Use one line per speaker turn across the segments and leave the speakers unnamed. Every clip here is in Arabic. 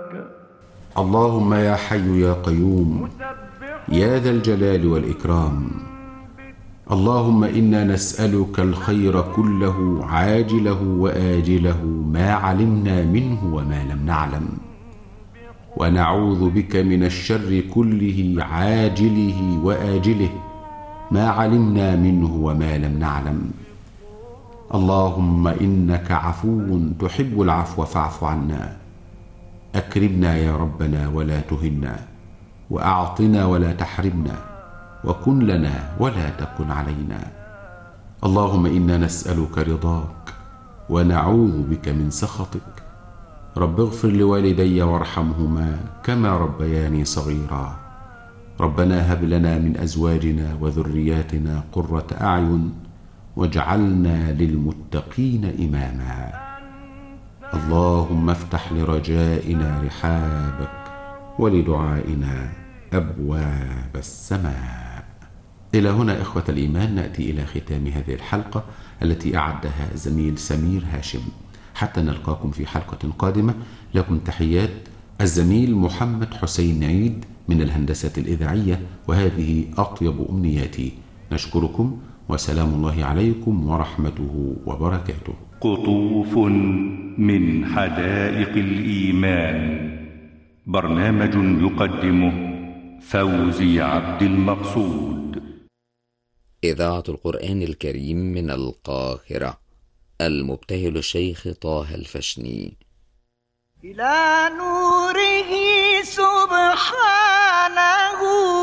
اللهم يا حي يا قيوم يا ذا الجلال والإكرام، اللهم إنا نسألك الخير كله عاجله وآجله ما علمنا منه وما لم نعلم، ونعوذ بك من الشر كله عاجله وآجله ما علمنا منه وما لم نعلم. اللهم إنك عفو تحب العفو فاعف عنا، أكرمنا يا ربنا ولا تهنا، وأعطنا ولا تحرمنا، وكن لنا ولا تكن علينا. اللهم إنا نسألك رضاك ونعوذ بك من سخطك. رب اغفر لوالدي وارحمهما كما ربياني صغيرا. ربنا هب لنا من أزواجنا وذرياتنا قرة أعين واجعلنا للمتقين إماما. اللهم افتح لرجائنا رحابك ولدعائنا أبواب السماء. إلى هنا إخوة الإيمان نأتي إلى ختام هذه الحلقة التي أعدها زميل سمير هاشم. حتى نلقاكم في حلقة قادمة، لكم تحيات الزميل محمد حسين عيد من الهندسة الإذاعية، وهذه أطيب أمنياتي. نشكركم وسلام الله عليكم ورحمته وبركاته.
قطوف من حدائق الإيمان، برنامج يقدمه فوزي عبد المقصود.
إذاعة القرآن الكريم من القاهرة، المبتهل الشيخ طه الفشني.
إلى نوره سبحانه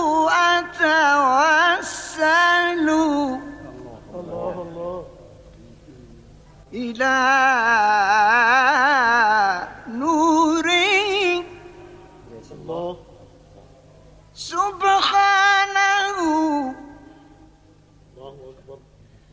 أتوسل، إلى نوره سبحانه